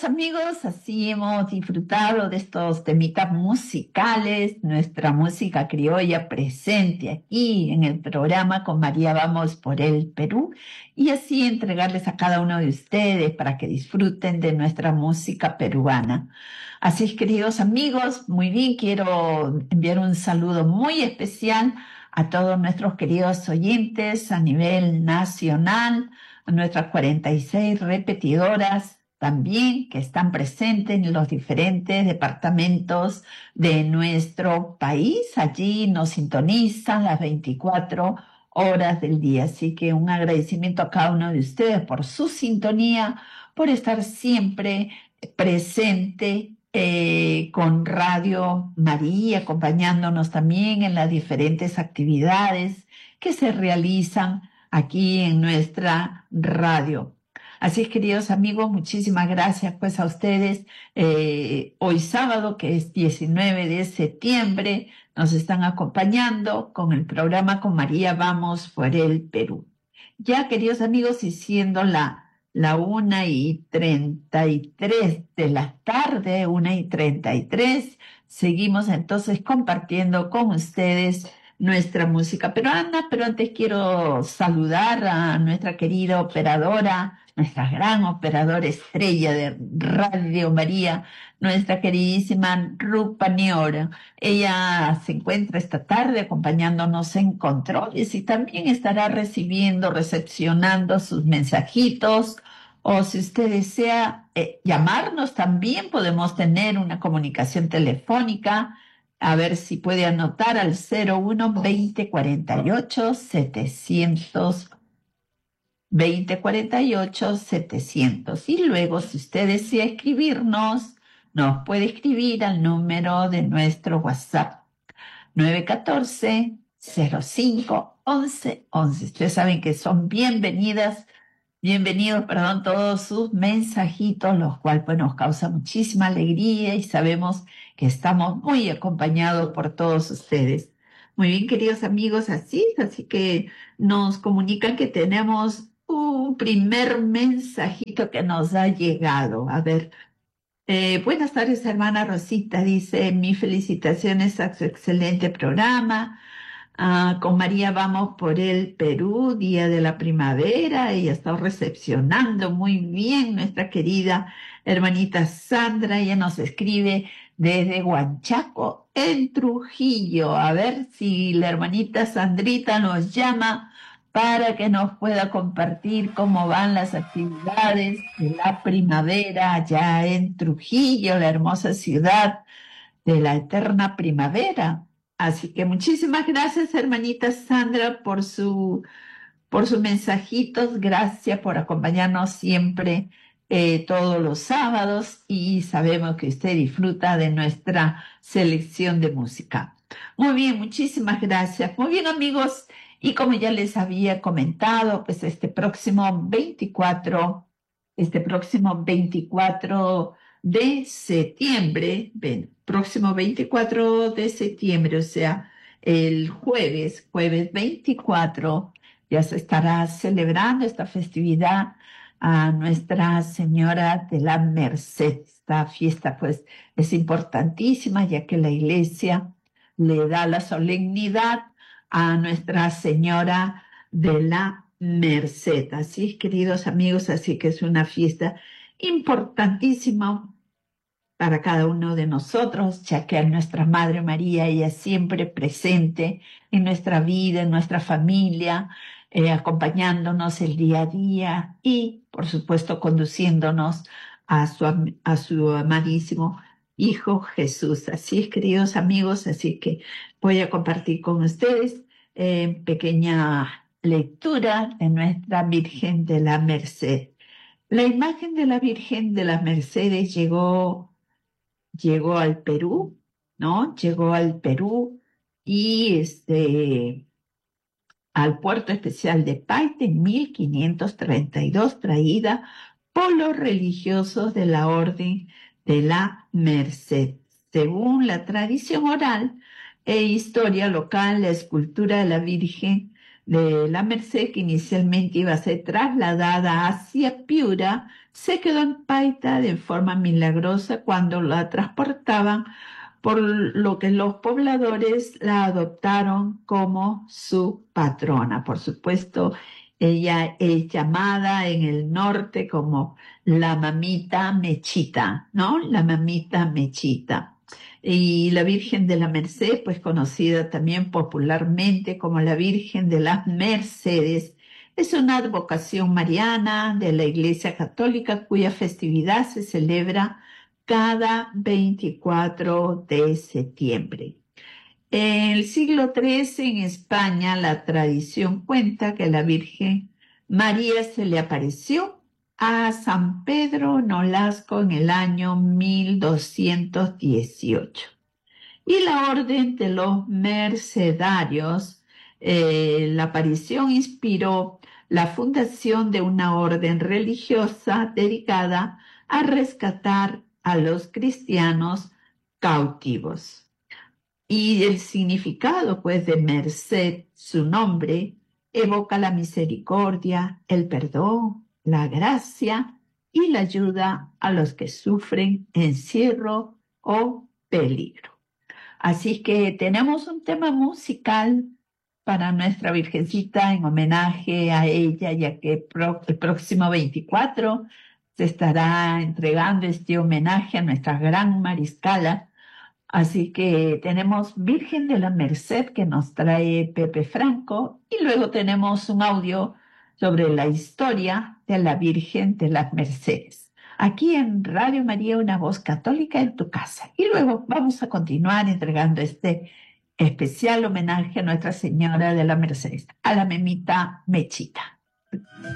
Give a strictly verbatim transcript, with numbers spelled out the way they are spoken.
amigos, así hemos disfrutado de estos temitas musicales, nuestra música criolla presente aquí en el programa con María Vamos por el Perú, y así entregarles a cada uno de ustedes para que disfruten de nuestra música peruana. Así es, queridos amigos, muy bien, quiero enviar un saludo muy especial a todos nuestros queridos oyentes a nivel nacional, a nuestras cuarenta y seis repetidoras también que están presentes en los diferentes departamentos de nuestro país. Allí nos sintonizan las veinticuatro horas del día. Así que un agradecimiento a cada uno de ustedes por su sintonía, por estar siempre presente eh, con Radio María, acompañándonos también en las diferentes actividades que se realizan aquí en nuestra radio. Así es, queridos amigos, muchísimas gracias pues a ustedes. Eh, hoy sábado, que es diecinueve de septiembre, nos están acompañando con el programa Con María Vamos por el Perú. Ya, queridos amigos, y siendo la, la una y treinta y tres de la tarde, una y treinta y tres, seguimos entonces compartiendo con ustedes nuestra música peruana, pero antes quiero saludar a nuestra querida operadora, nuestra gran operadora estrella de Radio María, nuestra queridísima Rupa Niora. Ella se encuentra esta tarde acompañándonos en controles y también estará recibiendo, recepcionando sus mensajitos. O si usted desea eh, llamarnos, también podemos tener una comunicación telefónica. A ver si puede anotar al cero uno veinte cuarenta y ocho setecientos veinte cuarenta y ocho setecientos. Y luego, si usted desea escribirnos, nos puede escribir al número de nuestro WhatsApp nueve uno cuatro cero cinco once once. Ustedes saben que son bienvenidas, bienvenidos, perdón, todos sus mensajitos, los cuales pues, nos causa muchísima alegría y sabemos que estamos muy acompañados por todos ustedes. Muy bien, queridos amigos, así, así que nos comunican que tenemos un primer mensajito que nos ha llegado. A ver, eh, buenas tardes, hermana Rosita, dice, mis felicitaciones a su excelente programa. Ah, con María vamos por el Perú, Día de la Primavera, ella está recepcionando muy bien nuestra querida hermanita Sandra, ella nos escribe desde Huanchaco, en Trujillo. A ver si la hermanita Sandrita nos llama para que nos pueda compartir cómo van las actividades de la primavera allá en Trujillo, la hermosa ciudad de la eterna primavera. Así que muchísimas gracias, hermanita Sandra, por su, por sus mensajitos. Gracias por acompañarnos siempre eh, todos los sábados y sabemos que usted disfruta de nuestra selección de música. Muy bien, muchísimas gracias. Muy bien, amigos. Y como ya les había comentado, pues este próximo veinticuatro, este próximo veinticuatro de septiembre, ven, próximo veinticuatro de septiembre, o sea, el jueves, jueves veinticuatro, ya se estará celebrando esta festividad a Nuestra Señora de la Merced. Esta fiesta, pues, es importantísima, ya que la Iglesia le da la solemnidad a Nuestra Señora de la Merced. Así, queridos amigos, así que es una fiesta importantísima para cada uno de nosotros, ya que a nuestra Madre María, ella siempre presente en nuestra vida, en nuestra familia, eh, acompañándonos el día a día y, por supuesto, conduciéndonos a su, a su amadísimo Hijo Jesús. Así es, queridos amigos, así que voy a compartir con ustedes eh, pequeña lectura de nuestra Virgen de la Merced. La imagen de la Virgen de las Mercedes llegó, llegó al Perú, ¿no? Llegó al Perú y este, al puerto especial de Paita en mil quinientos treinta y dos, traída por los religiosos de la Orden de la Merced. Según la tradición oral e historia local, la escultura de la Virgen de la Merced, que inicialmente iba a ser trasladada hacia Piura, se quedó en Paita de forma milagrosa cuando la transportaban, por lo que los pobladores la adoptaron como su patrona. Por supuesto, ella es llamada en el norte como la mamita Mechita, ¿no? La mamita Mechita. Y la Virgen de la Merced, pues conocida también popularmente como la Virgen de las Mercedes, es una advocación mariana de la Iglesia Católica cuya festividad se celebra cada veinticuatro de septiembre. En el siglo trece, en España, la tradición cuenta que la Virgen María se le apareció a San Pedro Nolasco en el año mil doscientos dieciocho. Y la orden de los mercedarios, eh, la aparición inspiró la fundación de una orden religiosa dedicada a rescatar a los cristianos cautivos. Y el significado, pues, de merced, su nombre, evoca la misericordia, el perdón, la gracia y la ayuda a los que sufren encierro o peligro. Así que tenemos un tema musical para nuestra Virgencita en homenaje a ella, ya que pro- el próximo veinticuatro se estará entregando este homenaje a nuestra gran mariscala. Así que tenemos Virgen de la Merced que nos trae Pepe Franco y luego tenemos un audio sobre la historia de la Virgen de las Mercedes. Aquí en Radio María, una voz católica en tu casa. Y luego vamos a continuar entregando este especial homenaje a Nuestra Señora de la Merced, a la memita Mechita.